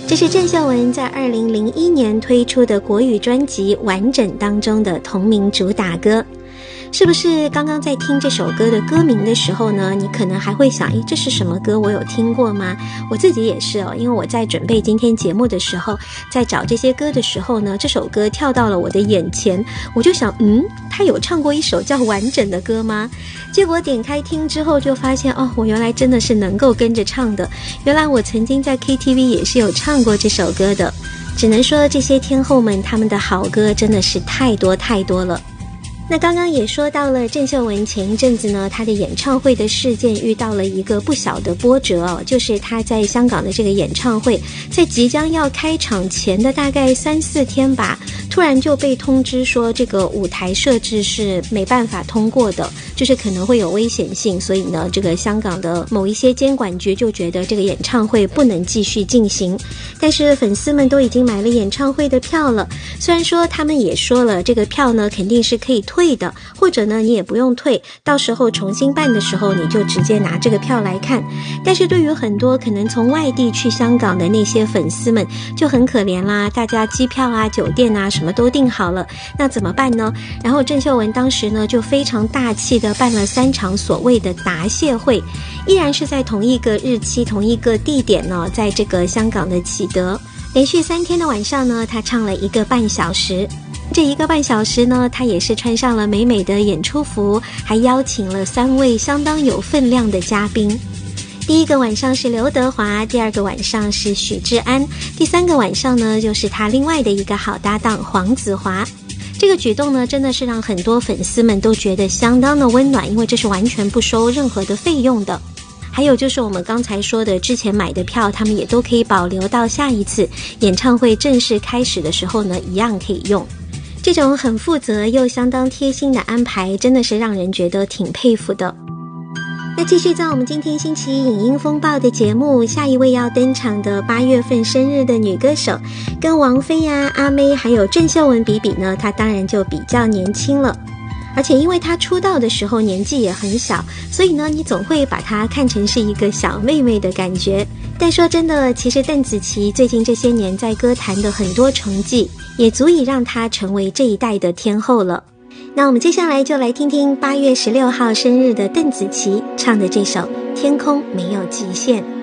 这是郑秀文在2001年推出的国语专辑《完整》当中的同名主打歌。是不是刚刚在听这首歌的歌名的时候呢，你可能还会想，这是什么歌，我有听过吗？我自己也是因为我在准备今天节目的时候，在找这些歌的时候呢，这首歌跳到了我的眼前，我就想他有唱过一首叫《完整》的歌吗？结果点开听之后就发现，我原来真的是能够跟着唱的，原来我曾经在 KTV 也是有唱过这首歌的。只能说这些天后们他们的好歌真的是太多太多了。那刚刚也说到了郑秀文前一阵子呢，她的演唱会的事件遇到了一个不小的波折就是她在香港的这个演唱会，在即将要开场前的大概3-4天吧，突然就被通知说这个舞台设置是没办法通过的，就是可能会有危险性，所以呢，这个香港的某一些监管局就觉得这个演唱会不能继续进行。但是粉丝们都已经买了演唱会的票了，虽然说他们也说了这个票呢肯定是可以退的，或者呢你也不用退，到时候重新办的时候你就直接拿这个票来看。但是对于很多可能从外地去香港的那些粉丝们就很可怜啦，大家机票啊酒店啊什么都订好了，那怎么办呢？然后郑秀文当时呢就非常大气的办了3场所谓的答谢会，依然是在同一个日期同一个地点呢，在这个香港的启德，连续3天的晚上呢，他唱了1个半小时。这1个半小时呢，他也是穿上了美美的演出服，还邀请了3位相当有分量的嘉宾。第1个晚上是刘德华，第2个晚上是许志安，第3个晚上呢，就是他另外的一个好搭档黄子华。这个举动呢，真的是让很多粉丝们都觉得相当的温暖，因为这是完全不收任何的费用的。还有就是我们刚才说的之前买的票，他们也都可以保留到下一次演唱会正式开始的时候呢，一样可以用。这种很负责又相当贴心的安排，真的是让人觉得挺佩服的。那继续在我们今天星期一影音风暴的节目，下一位要登场的8月份生日的女歌手，跟王菲啊、阿妹还有郑秀文比呢，她当然就比较年轻了。而且因为她出道的时候年纪也很小，所以呢你总会把她看成是一个小妹妹的感觉。但说真的，其实邓紫棋最近这些年在歌坛的很多成绩也足以让她成为这一代的天后了。那我们接下来就来听听8月16号生日的邓紫棋唱的这首《天空没有极限》。